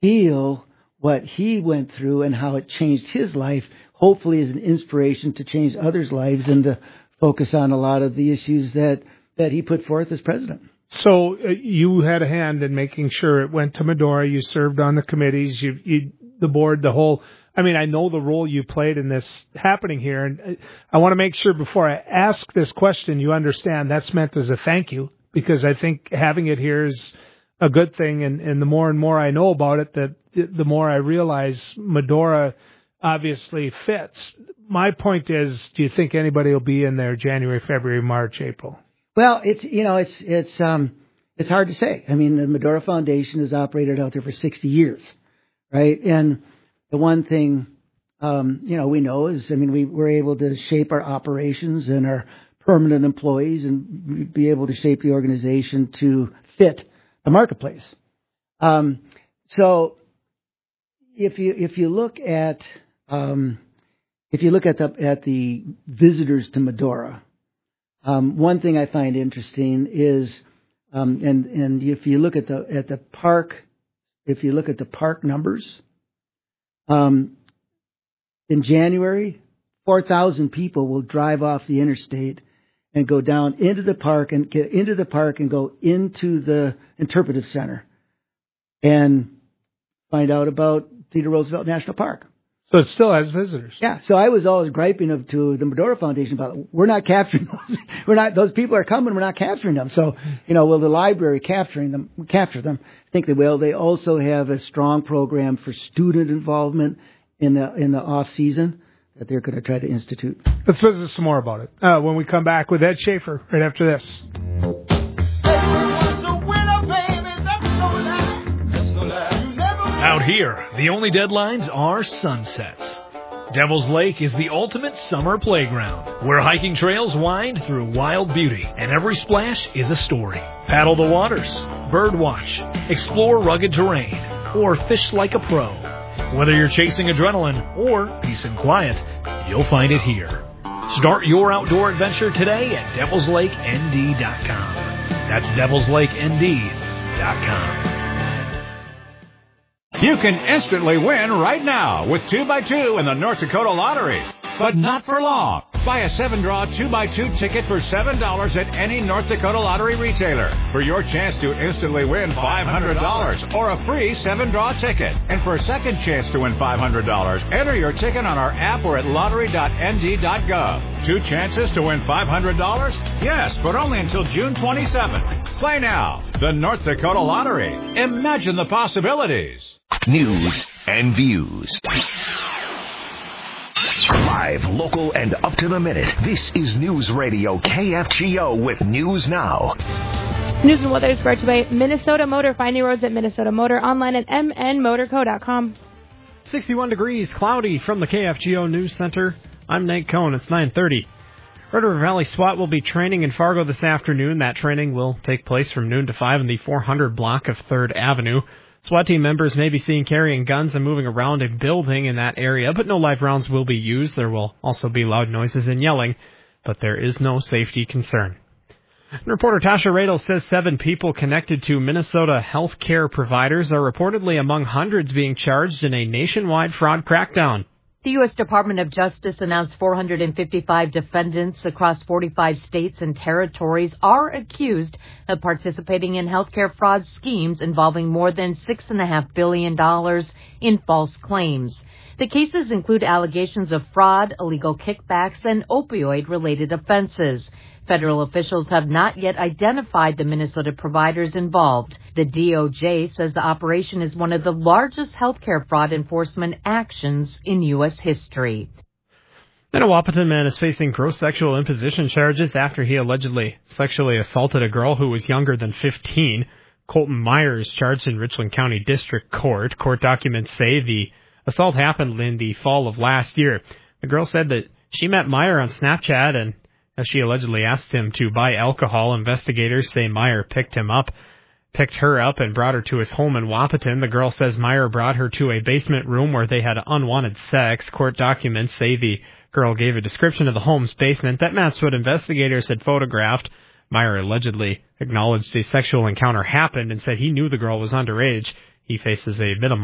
feel what he went through and how it changed his life, hopefully as an inspiration to change others' lives and to focus on a lot of the issues that he put forth as president. So you had a hand in making sure it went to Medora. You served on the committees, the board, the whole. I mean, I know the role you played in this happening here, and I want to make sure before I ask this question, you understand that's meant as a thank you, because I think having it here is a good thing, and the more and more I know about it, the more I realize Medora obviously fits. My point is, do you think anybody will be in there January, February, March, April? Well, it's hard to say. I mean, the Medora Foundation has operated out there for 60 years, right? And the one thing, we know is, we were able to shape our operations and our permanent employees and be able to shape the organization to fit the marketplace. So if you look at the visitors to Medora, one thing I find interesting is, and if you look at the park numbers, in January, 4,000 people will drive off the interstate and go down into the park and get into the park and go into the interpretive center and find out about Theodore Roosevelt National Park. So it still has visitors. Yeah. So I was always griping to the Medora Foundation about, we're not capturing those. Those people are coming. We're not capturing them. So, will the library capture them? I think they will. They also have a strong program for student involvement in the off season that they're going to try to institute. Let's visit some more about it when we come back with Ed Schaefer right after this. Out here, the only deadlines are sunsets. Devil's Lake is the ultimate summer playground, where hiking trails wind through wild beauty, and every splash is a story. Paddle the waters, bird watch, explore rugged terrain, or fish like a pro. Whether you're chasing adrenaline or peace and quiet, you'll find it here. Start your outdoor adventure today at devilslakend.com. That's devilslakend.com. You can instantly win right now with 2x2 in the North Dakota Lottery. But not for long. Buy a 7-draw 2x2 ticket for $7 at any North Dakota Lottery retailer for your chance to instantly win $500 or a free 7-draw ticket. And for a second chance to win $500, enter your ticket on our app or at lottery.nd.gov. 2 chances to win $500? Yes, but only until June 27th. Play now. The North Dakota Lottery. Imagine the possibilities. News and views. Live, local, and up to the minute. This is News Radio KFGO with News Now. News and weather is brought to you by Minnesota Motor. Find new roads at Minnesota Motor. Online at mnmotorco.com. 61 degrees, cloudy from the KFGO News Center. I'm Nate Cohn. It's 9:30. Red River Valley SWAT will be training in Fargo this afternoon. That training will take place from noon to 5 in the 400 block of 3rd Avenue. SWAT team members may be seen carrying guns and moving around a building in that area, but no live rounds will be used. There will also be loud noises and yelling, but there is no safety concern. And reporter Tasha Radel says 7 people connected to Minnesota health care providers are reportedly among hundreds being charged in a nationwide fraud crackdown. The U.S. Department of Justice announced 455 defendants across 45 states and territories are accused of participating in healthcare fraud schemes involving more than $6.5 billion in false claims. The cases include allegations of fraud, illegal kickbacks, and opioid-related offenses. Federal officials have not yet identified the Minnesota providers involved. The DOJ says the operation is one of the largest healthcare fraud enforcement actions in U.S. history. And a Wahpeton man is facing gross sexual imposition charges after he allegedly sexually assaulted a girl who was younger than 15. Colton Meyer is charged in Richland County District Court. Court documents say the assault happened in the fall of last year. The girl said that she met Meyer on Snapchat, and as she allegedly asked him to buy alcohol, investigators say Meyer picked her up and brought her to his home in Wahpeton. The girl says Meyer brought her to a basement room where they had unwanted sex. Court documents say the girl gave a description of the home's basement that matched what investigators had photographed. Meyer allegedly acknowledged a sexual encounter happened and said he knew the girl was underage. He faces a minimum